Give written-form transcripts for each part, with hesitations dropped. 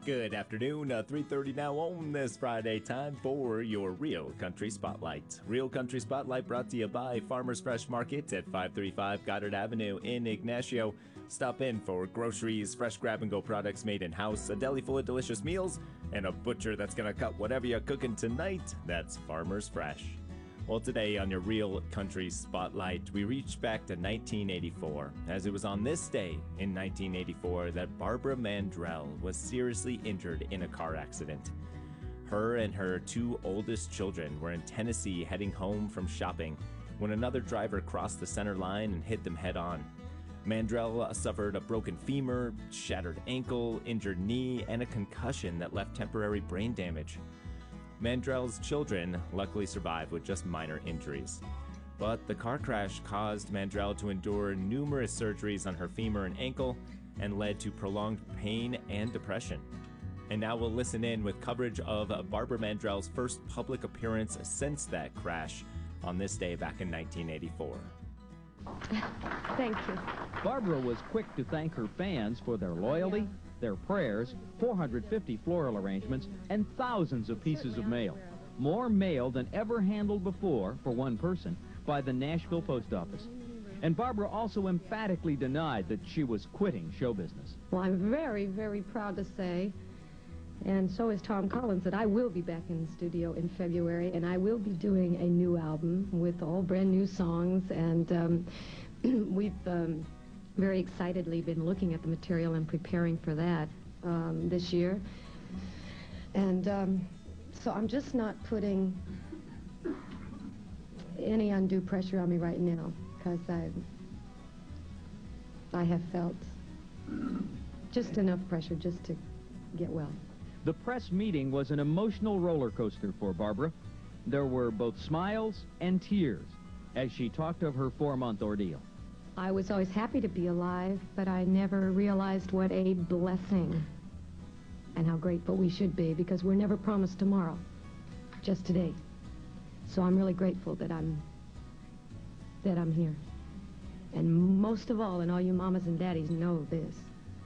Good afternoon, 3:30 now on this Friday. Time for your Real Country Spotlight. Real Country Spotlight brought to you by Farmers Fresh Market at 535 Goddard Avenue in Ignacio. Stop in for groceries, fresh grab-and-go products made in-house, a deli full of delicious meals, and a butcher that's going to cut whatever you're cooking tonight. That's Farmers Fresh. Well, today on your Real Country Spotlight, we reached back to 1984, as it was on this day in 1984 that Barbara Mandrell was seriously injured in a car accident. Her and her two oldest children were in Tennessee heading home from shopping when another driver crossed the center line and hit them head-on. Mandrell suffered a broken femur, shattered ankle, injured knee, and a concussion that left temporary brain damage. Mandrell's children luckily survived with just minor injuries. But the car crash caused Mandrell to endure numerous surgeries on her femur and ankle and led to prolonged pain and depression. And now we'll listen in with coverage of Barbara Mandrell's first public appearance since that crash on this day back in 1984. Thank you. Barbara was quick to thank her fans for their loyalty, their prayers, 450 floral arrangements, and thousands of pieces of mail. More mail than ever handled before, for one person, by the Nashville Post Office. And Barbara also emphatically denied that she was quitting show business. Well, I'm very, very proud to say, and so is Tom Collins, that I will be back in the studio in February, and I will be doing a new album with all brand new songs, and we've very excitedly been looking at the material and preparing for that this year. And so I'm just not putting any undue pressure on me right now, because I have felt just enough pressure just to get well. The press meeting was an emotional roller coaster for Barbara. There were both smiles and tears as she talked of her 4-month ordeal. I was always happy to be alive, but I never realized what a blessing and how grateful we should be, because we're never promised tomorrow, just today. So I'm really grateful that I'm here. And most of all, and all you mamas and daddies know this,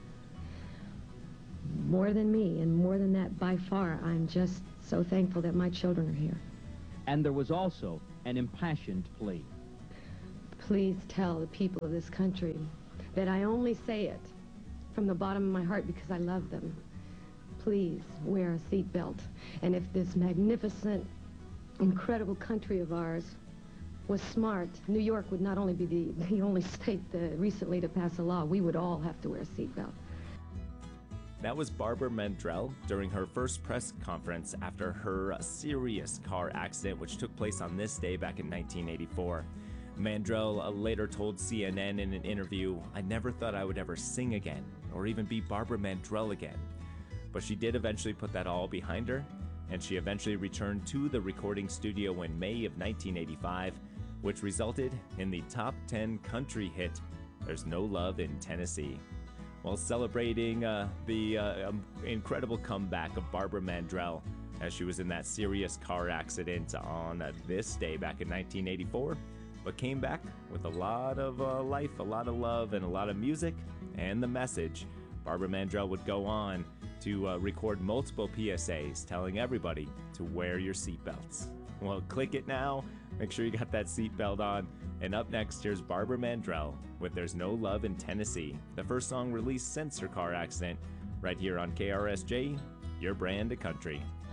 more than me and more than that by far, I'm just so thankful that my children are here. And there was also an impassioned plea. Please tell the people of this country that I only say it from the bottom of my heart because I love them. Please wear a seatbelt. And if this magnificent, incredible country of ours was smart, New York would not only be the only state recently to pass a law, we would all have to wear a seatbelt. That was Barbara Mandrell during her first press conference after her serious car accident, which took place on this day back in 1984. Mandrell later told CNN in an interview, "I never thought I would ever sing again, or even be Barbara Mandrell again." But she did eventually put that all behind her, and she eventually returned to the recording studio in May of 1985, which resulted in the top 10 country hit, "There's No Love in Tennessee." While celebrating the incredible comeback of Barbara Mandrell as she was in that serious car accident on this day back in 1984, but came back with a lot of life, a lot of love, and a lot of music, and the message. Barbara Mandrell would go on to record multiple PSAs telling everybody to wear your seatbelts. Well, click it now. Make sure you got that seatbelt on. And up next, here's Barbara Mandrell with "There's No Love in Tennessee," the first song released since her car accident, right here on KRSJ, your brand of country.